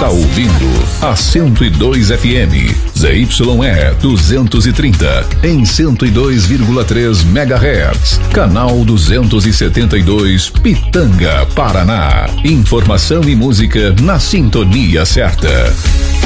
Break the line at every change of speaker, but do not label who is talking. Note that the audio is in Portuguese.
está ouvindo a 102 FM, ZYE 230, em 102,3 MHz, canal 272, Pitanga, Paraná. Informação e música na sintonia certa.